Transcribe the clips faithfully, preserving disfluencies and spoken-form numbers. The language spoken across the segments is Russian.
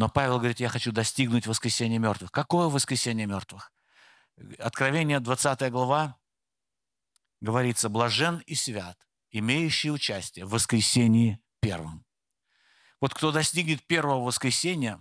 Но Павел говорит, я хочу достигнуть воскресения мертвых. Какое воскресение мертвых? Откровение, двадцатая глава, говорится, блажен и свят, имеющий участие в воскресении первом. Вот кто достигнет первого воскресения,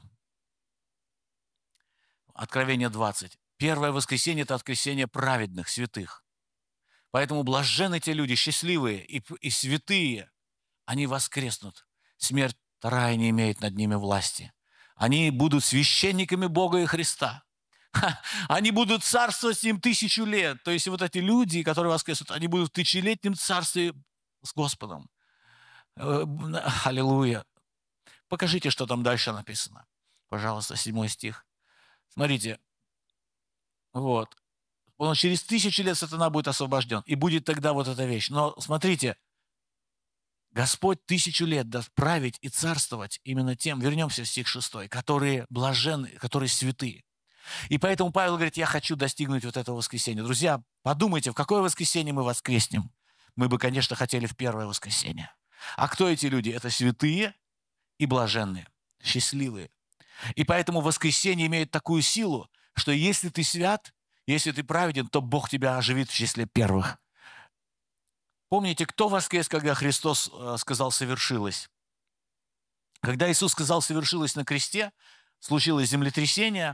Откровение двадцать, первое воскресение – это воскресение праведных, святых. Поэтому блаженны те люди, счастливые и, и святые, они воскреснут. Смерть вторая не имеет над ними власти. Они будут священниками Бога и Христа. Ха, они будут царствовать с Ним тысячу лет. То есть вот эти люди, которые воскреснут, они будут в тысячелетнем царстве с Господом. Аллилуйя. Покажите, что там дальше написано. Пожалуйста, седьмой стих. Смотрите. Вот. Он через тысячу лет сатана будет освобожден. И будет тогда вот эта вещь. Но смотрите, Господь тысячу лет даст править и царствовать именно тем, вернемся в стих шестой, которые блаженны, которые святые. И поэтому Павел говорит, я хочу достигнуть вот этого воскресения. Друзья, подумайте, в какое воскресенье мы воскреснем? Мы бы, конечно, хотели в первое воскресенье. А кто эти люди? Это святые и блаженные, счастливые. И поэтому воскресенье имеет такую силу, что если ты свят, если ты праведен, то Бог тебя оживит в числе первых. Помните, кто воскрес, когда Христос сказал «совершилось»? Когда Иисус сказал «совершилось» на кресте, случилось землетрясение,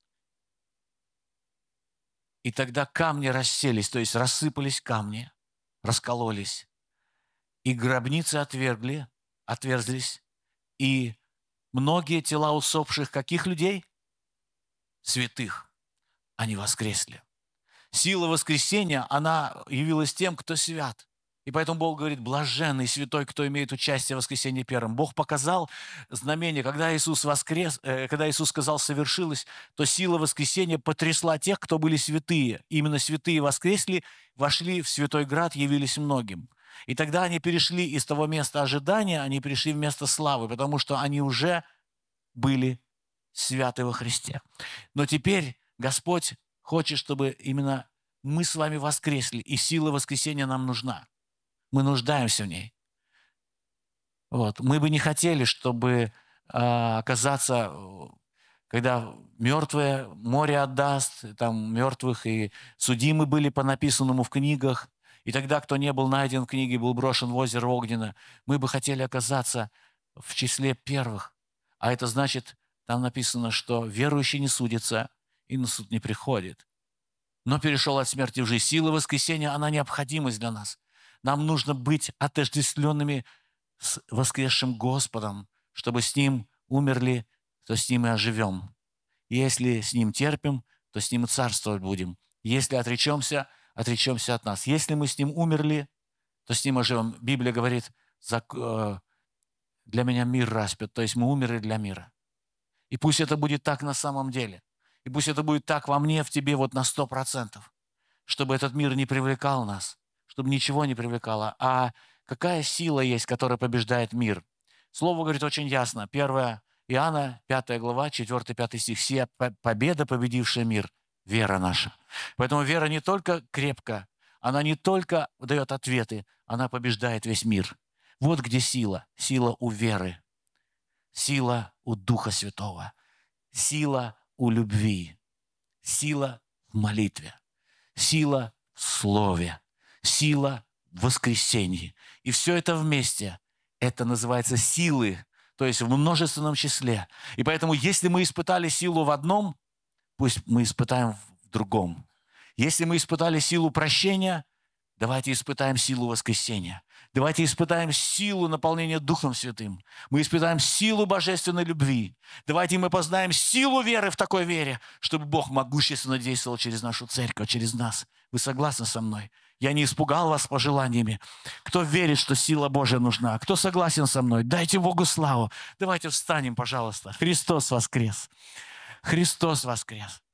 и тогда камни расселись, то есть рассыпались камни, раскололись, и гробницы отвергли, отверзлись, и многие тела усопших каких людей? Святых. Они воскресли. Сила воскресения, она явилась тем, кто свят. И поэтому Бог говорит, блаженный святой, кто имеет участие в воскресении первом. Бог показал знамение, когда Иисус воскрес, э, когда Иисус сказал «совершилось», то сила воскресения потрясла тех, кто были святые. Именно святые воскресли, вошли в святой град, явились многим. И тогда они перешли из того места ожидания, они перешли в место славы, потому что они уже были святы во Христе. Но теперь Господь хочет, чтобы именно мы с вами воскресли, и сила воскресения нам нужна. Мы нуждаемся в ней. Вот. Мы бы не хотели, чтобы а, оказаться, когда мертвые море отдаст, там мертвых и судимы были по написанному в книгах, и тогда, кто не был найден в книге, был брошен в озеро Огненно, мы бы хотели оказаться в числе первых. А это значит, там написано, что верующий не судится и на суд не приходит, но перешел от смерти в жизнь. Сила воскресения, она необходимость для нас. Нам нужно быть отождествленными с воскресшим Господом, чтобы с Ним умерли, то с Ним и оживем. Если с Ним терпим, то с Ним и царствовать будем. Если отречемся, отречемся от нас. Если мы с Ним умерли, то с Ним оживем. Библия говорит, для меня мир распят, то есть мы умерли для мира. И пусть это будет так на самом деле. И пусть это будет так во мне, в тебе вот на сто процентов, чтобы этот мир не привлекал нас, чтобы ничего не привлекало. А какая сила есть, которая побеждает мир? Слово говорит очень ясно. первое Иоанна, пятая глава, четвёртый-пятый стих. «Сия победа, победившая мир, вера наша». Поэтому вера не только крепка, она не только дает ответы, она побеждает весь мир. Вот где сила. Сила у веры. Сила у Духа Святого. Сила у любви. Сила в молитве. Сила в слове. Сила в воскресении. И все это вместе, это называется силы, то есть в множественном числе. И поэтому, если мы испытали силу в одном, пусть мы испытаем в другом. Если мы испытали силу прощения, давайте испытаем силу воскресения. Давайте испытаем силу наполнения Духом Святым. Мы испытаем силу божественной любви. Давайте мы познаем силу веры в такой вере, чтобы Бог могущественно действовал через нашу церковь, через нас. Вы согласны со мной? Я не испугал вас пожеланиями. Кто верит, что сила Божья нужна? Кто согласен со мной? Дайте Богу славу. Давайте встанем, пожалуйста. Христос воскрес. Христос воскрес.